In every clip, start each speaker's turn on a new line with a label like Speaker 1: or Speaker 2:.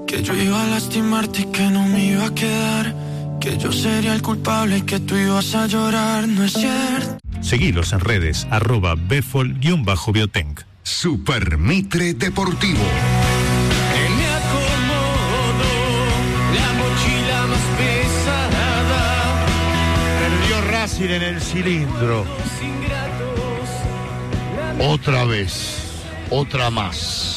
Speaker 1: Que yo iba a lastimarte y que no me iba a quedar, que yo sería el culpable y que tú ibas a llorar, no es cierto.
Speaker 2: Seguilos en redes, @befol_biotenc.
Speaker 3: Super Mitre Deportivo.
Speaker 1: Me acomodo la mochila más pesada.
Speaker 4: Perdió Racing en el cilindro. Otra vez, otra más.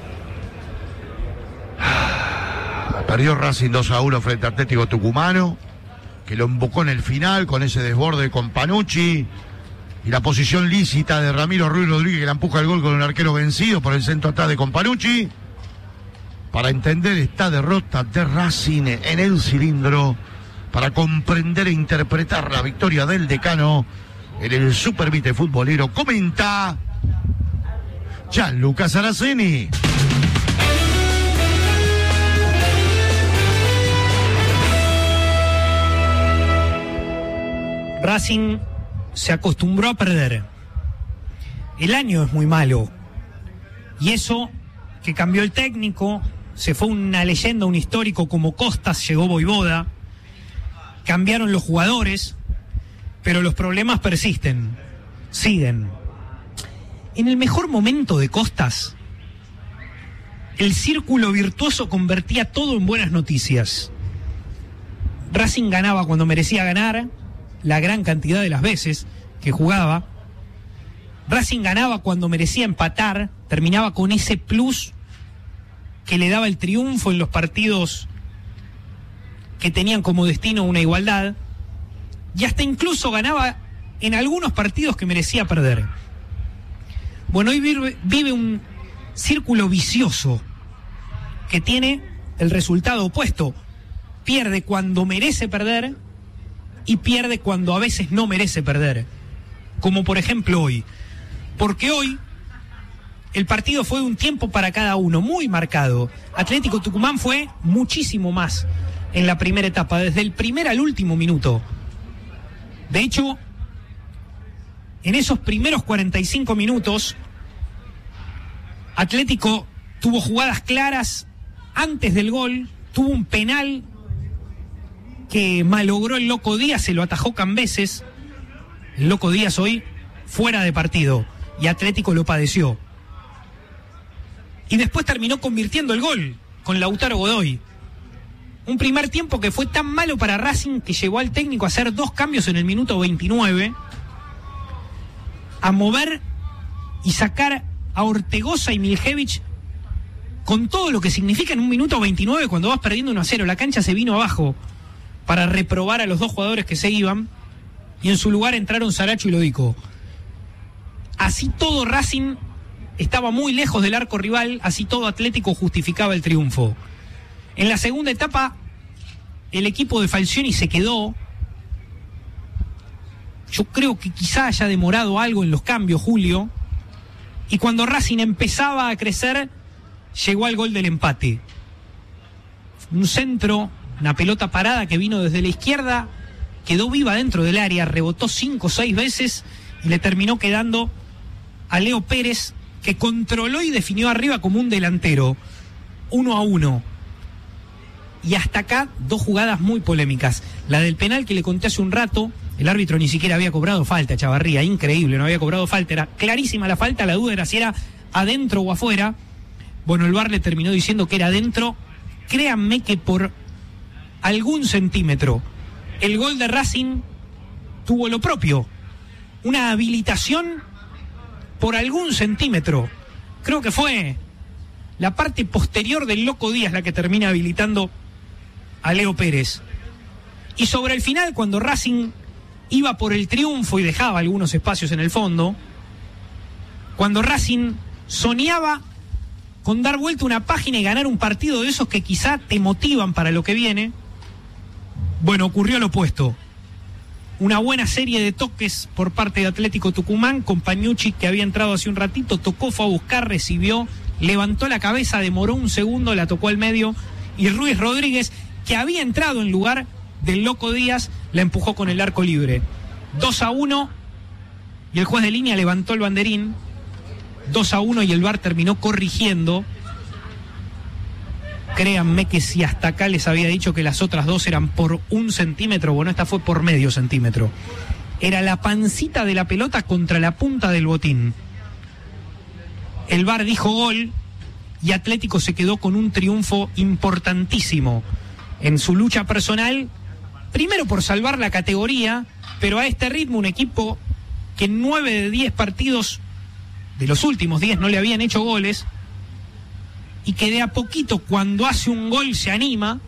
Speaker 4: Perdió Racing 2-1 frente a Atlético Tucumano, que lo embocó en el final con ese desborde con Panucci y la posición lícita de Ramiro Ruiz Rodríguez, que la empuja el gol con un arquero vencido por el centro atrás de Companucci. Para entender esta derrota de Racing en el cilindro, para comprender e interpretar la victoria del Decano en el Supervite futbolero, comenta Gianluca Saraceni.
Speaker 5: Racing se acostumbró a perder. El año es muy malo. Y eso que cambió el técnico, se fue una leyenda, un histórico como Costas, llegó Voivoda, cambiaron los jugadores, pero los problemas persisten, siguen. En el mejor momento de Costas, el círculo virtuoso convertía todo en buenas noticias. Racing ganaba cuando merecía ganar, la gran cantidad de las veces que jugaba. Racing ganaba cuando merecía empatar, terminaba con ese plus que le daba el triunfo en los partidos que tenían como destino una igualdad, y hasta incluso ganaba en algunos partidos que merecía perder. Bueno, hoy vive un círculo vicioso que tiene el resultado opuesto. Pierde cuando merece perder y pierde cuando a veces no merece perder, como por ejemplo hoy, porque hoy el partido fue de un tiempo para cada uno, muy marcado. Atlético Tucumán fue muchísimo más en la primera etapa, desde el primer al último minuto. De hecho, en esos primeros 45 minutos, Atlético tuvo jugadas claras antes del gol, tuvo un penal que malogró el Loco Díaz, se lo atajó Cambeses. El Loco Díaz hoy fuera de partido y Atlético lo padeció. Y después terminó convirtiendo el gol con Lautaro Godoy. Un primer tiempo que fue tan malo para Racing que llevó al técnico a hacer 2 cambios en el minuto 29, a mover y sacar a Ortegoza y Miljevich, con todo lo que significa en un minuto 29 cuando vas perdiendo 1-0. La cancha se vino abajo para reprobar a los 2 jugadores que se iban, y en su lugar entraron Saracho y Lodico. Así todo Racing estaba muy lejos del arco rival, así todo Atlético justificaba el triunfo. En la segunda etapa, el equipo de Falcioni se quedó. Yo creo que quizá haya demorado algo en los cambios, Julio, y cuando Racing empezaba a crecer, llegó al gol del empate. Un centro, una pelota parada que vino desde la izquierda, quedó viva dentro del área, rebotó 5 o 6 veces y le terminó quedando a Leo Pérez, que controló y definió arriba como un delantero. 1-1. Y hasta acá 2 jugadas muy polémicas. La del penal que le conté hace un rato, el árbitro ni siquiera había cobrado falta, Chavarría, increíble, no había cobrado falta, era clarísima la falta, la duda era si era adentro o afuera. Bueno, el VAR le terminó diciendo que era adentro. Créanme que por algún centímetro el gol de Racing tuvo lo propio, una habilitación por algún centímetro. Creo que fue la parte posterior del Loco Díaz la que termina habilitando a Leo Pérez. Y sobre el final, cuando Racing iba por el triunfo y dejaba algunos espacios en el fondo, cuando Racing soñaba con dar vuelta una página y ganar un partido de esos que quizá te motivan para lo que viene, bueno, ocurrió lo opuesto. Una buena serie de toques por parte de Atlético Tucumán, con Panucci, que había entrado hace un ratito, tocó, fue a buscar, recibió, levantó la cabeza, demoró un segundo, la tocó al medio, y Ruiz Rodríguez, que había entrado en lugar del Loco Díaz, la empujó con el arco libre. 2-1, y el juez de línea levantó el banderín. 2-1, y el VAR terminó corrigiendo. créanme que si hasta acá les había dicho que las otras dos eran por 1 centímetro, bueno, esta fue por medio centímetro. Era la pancita de la pelota contra la punta del botín. El VAR dijo gol y Atlético se quedó con un triunfo importantísimo en su lucha personal, primero por salvar la categoría, pero a este ritmo un equipo que en 9 de 10 partidos de los últimos 10 no le habían hecho goles, y que de a poquito cuando hace un gol se anima,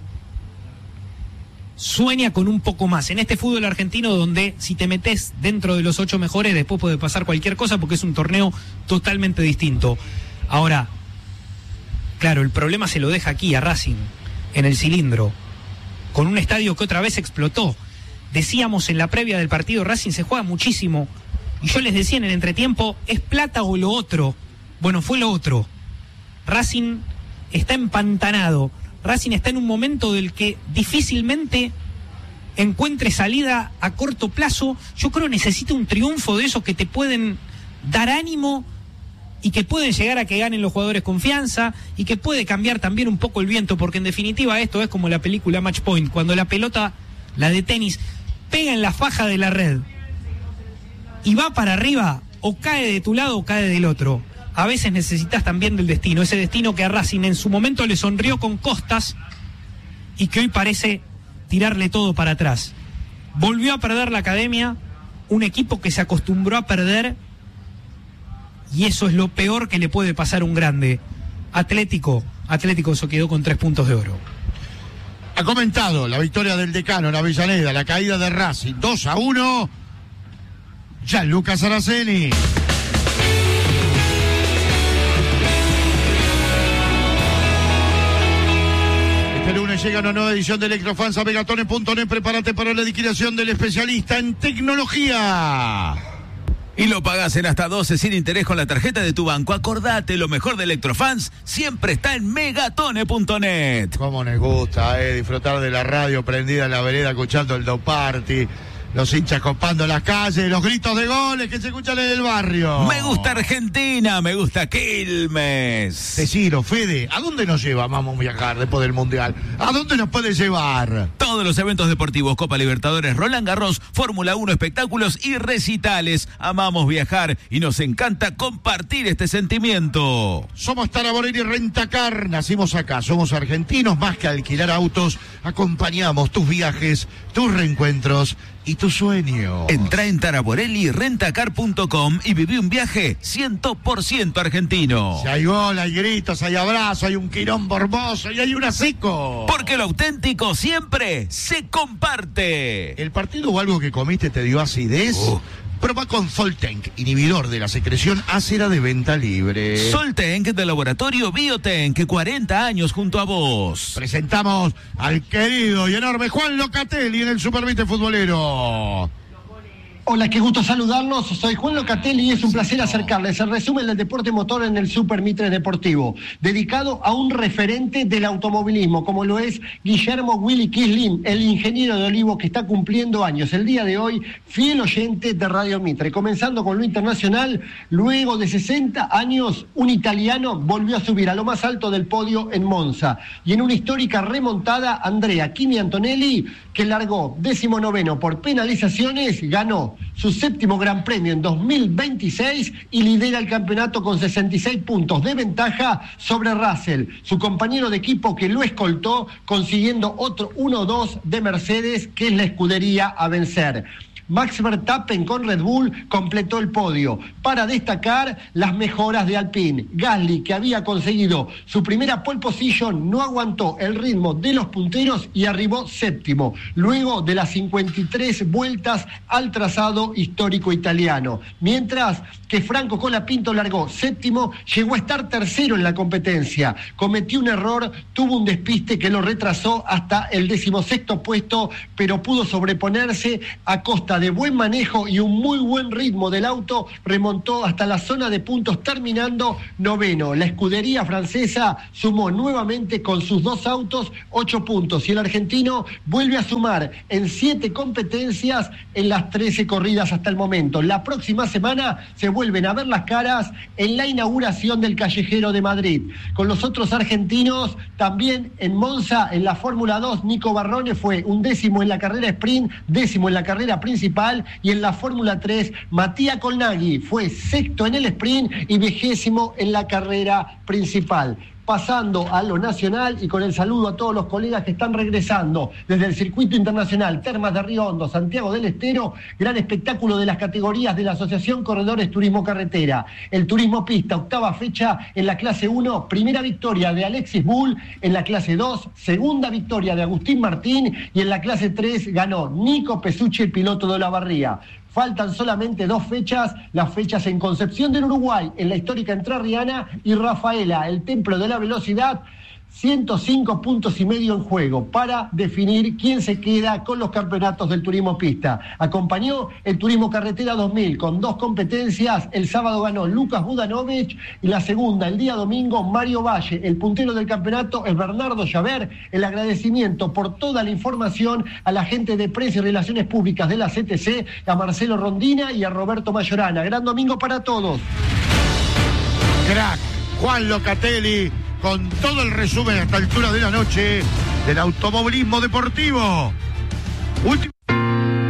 Speaker 5: sueña con un poco más. En este fútbol argentino donde si te metes dentro de los 8 mejores después puede pasar cualquier cosa porque es un torneo totalmente distinto. Ahora, claro, el problema se lo deja aquí a Racing, en el Cilindro, con un estadio que otra vez explotó. Decíamos en la previa del partido, Racing se juega muchísimo, y yo les decía en el entretiempo, ¿es plata o lo otro? Bueno, fue lo otro. Racing está empantanado. Racing está en un momento del que difícilmente encuentre salida a corto plazo. Yo creo que necesita un triunfo de esos que te pueden dar ánimo y que pueden llegar a que ganen los jugadores confianza y que puede cambiar también un poco el viento, porque en definitiva esto es como la película Match Point, cuando la pelota, la de tenis, pega en la faja de la red y va para arriba, o cae de tu lado o cae del otro. A veces necesitas también del destino, ese destino que a Racing en su momento le sonrió con Costas y que hoy parece tirarle todo para atrás. Volvió a perder la Academia, un equipo que se acostumbró a perder, y eso es lo peor que le puede pasar a un grande. Atlético se quedó con 3 puntos de oro.
Speaker 4: Ha comentado la victoria del Decano en Avellaneda, la caída de Racing 2-1, Gianluca Saraceni. Este lunes llega una nueva edición de Electrofans a Megatones.net. Prepárate para la liquidación del especialista en tecnología.
Speaker 2: Y lo pagás en hasta 12 sin interés con la tarjeta de tu banco. Acordate, lo mejor de Electrofans siempre está en Megatone.net.
Speaker 4: Cómo nos gusta disfrutar de la radio prendida en la vereda escuchando el Do Party, los hinchas copando las calles, los gritos de goles que se escuchan en el barrio.
Speaker 2: Me gusta Argentina, me gusta Quilmes.
Speaker 4: Decilo, Fede, ¿a dónde nos lleva? Vamos a viajar después del Mundial. ¿A dónde nos puede llevar?
Speaker 2: Todos los eventos deportivos, Copa Libertadores, Roland Garros, Fórmula 1, espectáculos y recitales. Amamos viajar y nos encanta compartir este sentimiento.
Speaker 4: Somos Taraborelli Rentacar, nacimos acá, somos argentinos, más que alquilar autos, acompañamos tus viajes, tus reencuentros y tu sueño.
Speaker 2: Entrá en taraborellirentacar.com y viví un viaje 100% argentino.
Speaker 4: Si hay gol, hay gritos, hay abrazos, hay un quilombo hermoso y hay una seco.
Speaker 2: Porque lo auténtico siempre se comparte.
Speaker 4: ¿El partido o algo que comiste te dio acidez? Proba con Soltank, inhibidor de la secreción ácida de venta libre.
Speaker 2: Soltank del laboratorio Biotank, 40 años junto a vos.
Speaker 4: Presentamos al querido y enorme Juan Locatelli en el Supervite Futbolero.
Speaker 6: Hola, qué gusto saludarlos. Soy Juan Locatelli y es un placer acercarles el resumen del deporte motor en el Super Mitre Deportivo, dedicado a un referente del automovilismo, como lo es Guillermo Willy Kisling, el ingeniero de Olivos que está cumpliendo años. El día de hoy, fiel oyente de Radio Mitre. Comenzando con lo internacional, luego de 60 años, un italiano volvió a subir a lo más alto del podio en Monza. Y en una histórica remontada, Andrea Kimi Antonelli, que largó 19º por penalizaciones, ganó su 7º Gran Premio en 2026 y lidera el campeonato con 66 puntos de ventaja sobre Russell, su compañero de equipo que lo escoltó, consiguiendo otro 1-2 de Mercedes, que es la escudería a vencer. Max Verstappen con Red Bull completó el podio. Para destacar las mejoras de Alpine. Gasly, que había conseguido su primera pole position, no aguantó el ritmo de los punteros y arribó 7º, luego de las 53 vueltas al trazado histórico italiano. Mientras que Franco Colapinto largó 7º, llegó a estar 3º en la competencia. Cometió un error, tuvo un despiste que lo retrasó hasta el 16º puesto, pero pudo sobreponerse a costa de buen manejo y un muy buen ritmo del auto, remontó hasta la zona de puntos, terminando noveno. La escudería francesa sumó nuevamente con sus 2 autos 8 puntos y el argentino vuelve a sumar en 7 competencias en las 13 corridas hasta el momento. La próxima semana se vuelven a ver las caras en la inauguración del Callejero de Madrid. Con los otros argentinos, también en Monza, en la Fórmula 2, Nico Barrone fue 11º en la carrera sprint, 10º en la carrera principal, y en la Fórmula 3, Mattia Colnaghi fue 6º en el sprint y 20º en la carrera principal. Pasando a lo nacional y con el saludo a todos los colegas que están regresando desde el circuito internacional, Termas de Río Hondo, Santiago del Estero, gran espectáculo de las categorías de la Asociación Corredores Turismo Carretera. El Turismo Pista, 8ª fecha en la clase 1, primera victoria de Alexis Bull, en la clase 2, segunda victoria de Agustín Martín, y en la clase 3 ganó Nico Pesucci, el piloto de Olavarría. Faltan solamente 2 fechas, las fechas en Concepción del Uruguay, en la histórica Entrerriana, y Rafaela, el Templo de la Velocidad. 105 puntos y medio en juego para definir quién se queda con los campeonatos del Turismo Pista. Acompañó el Turismo Carretera 2000 con 2 competencias. El sábado ganó Lucas Budanovic y la segunda, el día domingo, Mario Valle. El puntero del campeonato es Bernardo Javert. El agradecimiento por toda la información a la gente de Prensa y Relaciones Públicas de la CTC, a Marcelo Rondina y a Roberto Mayorana. Gran domingo para todos.
Speaker 4: Crack, Juan Locatelli, con todo el resumen a esta altura de la noche del automovilismo deportivo. Último